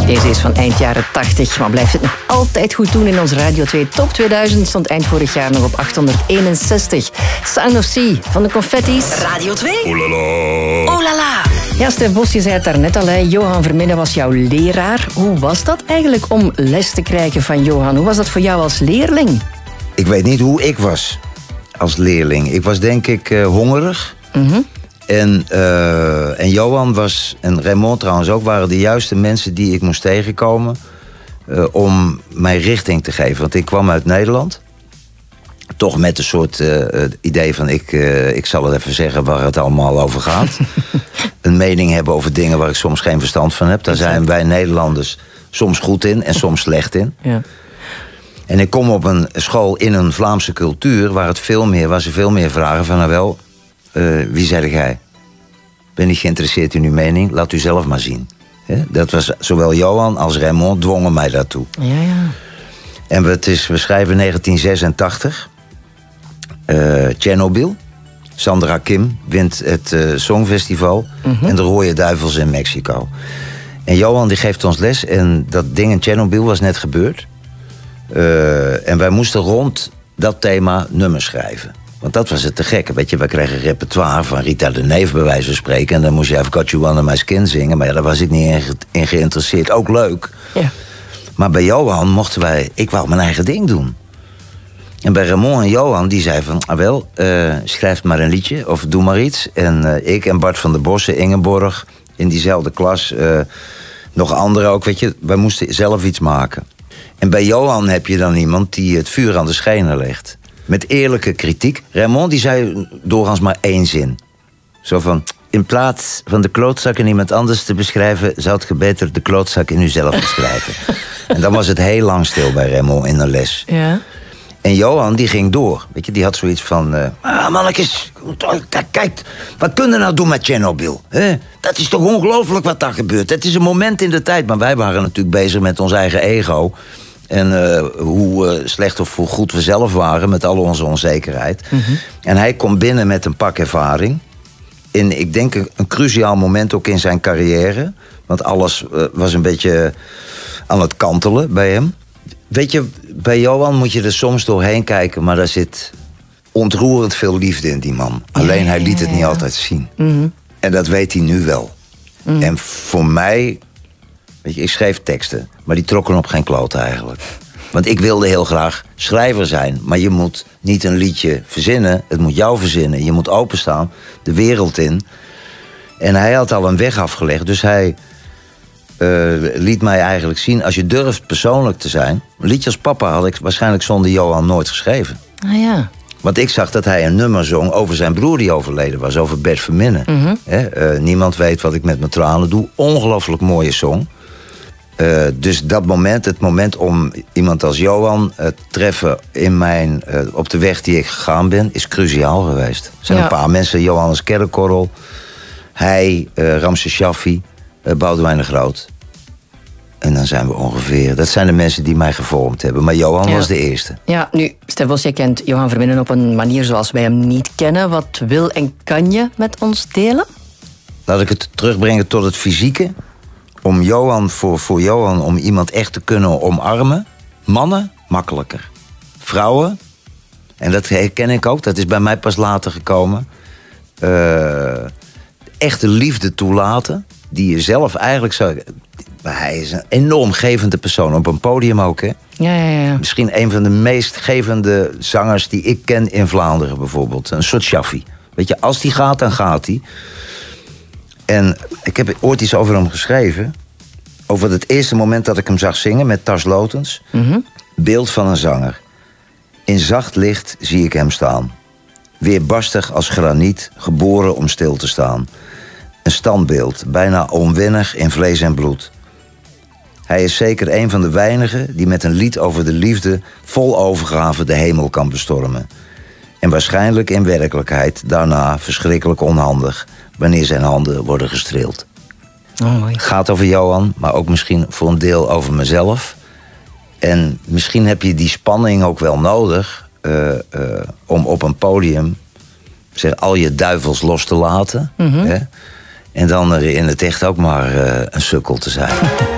Deze is van eind jaren 80, maar blijft het nog altijd goed doen in ons Radio 2 Top 2000. Stond eind vorig jaar nog op 861. Sound of Sea van de Confetti's. Radio 2. Oh la la. Oh la la. Ja, Stef Bos, je zei het daarnet al. Hè. Johan Verminnen was jouw leraar. Hoe was dat eigenlijk om les te krijgen van Johan? Hoe was dat voor jou als leerling? Ik weet niet hoe ik was als leerling. Ik was denk ik hongerig. En Johan was, en Raymond trouwens ook, waren de juiste mensen die ik moest tegenkomen om mij richting te geven. Want ik kwam uit Nederland. Toch met een soort idee van, ik zal het even zeggen waar het allemaal over gaat. Een mening hebben over dingen waar ik soms geen verstand van heb. Daar zijn wij Nederlanders soms goed in en soms slecht in. Ja. En ik kom op een school in een Vlaamse cultuur waar ze veel meer vragen van, nou wel, wie zei jij? Ben niet geïnteresseerd in uw mening, laat u zelf maar zien. Dat was zowel Johan als Raymond dwongen mij daartoe. Ja. En we schrijven 1986. Tsjernobyl. Sandra Kim wint het Songfestival. En de Rode Duivels in Mexico. En Johan die geeft ons les. En dat ding in Tsjernobyl was net gebeurd. En wij moesten rond dat thema nummers schrijven. Want dat was het te gekke. Weet je, wij kregen repertoire van Rita de Neef bij wijze van spreken. En dan moest je I've Got You Under My Skin zingen. Maar ja, daar was ik niet in geïnteresseerd. Ook leuk. Ja. Maar bij Johan ik wou mijn eigen ding doen. En bij Raymond en Johan, die zeiden van, schrijf maar een liedje of doe maar iets. En ik en Bart van der Bossen, Ingeborg, in diezelfde klas, nog anderen ook, weet je, wij moesten zelf iets maken. En bij Johan heb je dan iemand die het vuur aan de schenen legt. Met eerlijke kritiek. Raymond die zei doorgaans maar één zin. Zo van, in plaats van de klootzak in iemand anders te beschrijven, zou je beter de klootzak in uzelf beschrijven. En dan was het heel lang stil bij Raymond in de les. Ja. En Johan die ging door. Weet je, die had zoiets van, mannetjes, kijk, wat kunnen we nou doen met Tsjernobyl? Dat is toch ongelooflijk wat daar gebeurt. Het is een moment in de tijd, maar wij waren natuurlijk bezig met ons eigen ego. En hoe slecht of hoe goed we zelf waren met al onze onzekerheid. En hij komt binnen met een pak ervaring. In, ik denk, een cruciaal moment ook in zijn carrière. Want alles was een beetje aan het kantelen bij hem. Weet je, bij Johan moet je er soms doorheen kijken, maar daar zit ontroerend veel liefde in die man. Alleen hij liet het niet altijd zien. En dat weet hij nu wel. En voor mij, weet je, ik schreef teksten, maar die trokken op geen kloot eigenlijk. Want ik wilde heel graag schrijver zijn, maar je moet niet een liedje verzinnen, het moet jou verzinnen. Je moet openstaan, de wereld in. En hij had al een weg afgelegd, dus hij liet mij eigenlijk zien, als je durft persoonlijk te zijn. Een liedje als Papa had ik waarschijnlijk zonder Johan nooit geschreven. Ah ja. Want ik zag dat hij een nummer zong over zijn broer die overleden was, over Bert Verminnen. Niemand weet wat ik met mijn tranen doe. Ongelooflijk mooie song. Dus dat moment, het moment om iemand als Johan te treffen in op de weg die ik gegaan ben, is cruciaal geweest. Er zijn een paar mensen, Johannes Kerkorrel, hij, Ramses Shaffi, Boudewijn de Groot. En dan zijn we ongeveer... Dat zijn de mensen die mij gevormd hebben. Maar Johan was de eerste. Ja, nu, Stef Bos, jij kent Johan Verminnen op een manier zoals wij hem niet kennen. Wat wil en kan je met ons delen? Laat ik het terugbrengen tot het fysieke. Om Johan, voor Johan, om iemand echt te kunnen omarmen. Mannen, makkelijker. Vrouwen, en dat herken ik ook, dat is bij mij pas later gekomen. Echte liefde toelaten, die je zelf eigenlijk zou... Maar hij is een enorm gevende persoon, op een podium ook, hè? Ja. Misschien een van de meest gevende zangers die ik ken in Vlaanderen, bijvoorbeeld. Een soort Shaffi. Weet je, als die gaat, dan gaat hij. En ik heb ooit iets over hem geschreven. Over het eerste moment dat ik hem zag zingen met Tas Lotens. Beeld van een zanger. In zacht licht zie ik hem staan. Weerbarstig als graniet, geboren om stil te staan. Een standbeeld, bijna onwennig in vlees en bloed. Hij is zeker een van de weinigen die met een lied over de liefde vol overgave de hemel kan bestormen. En waarschijnlijk in werkelijkheid daarna verschrikkelijk onhandig wanneer zijn handen worden gestreeld. Het gaat over Johan, maar ook misschien voor een deel over mezelf. En misschien heb je die spanning ook wel nodig om op een podium al je duivels los te laten. Hè? En dan er in het echt ook maar een sukkel te zijn.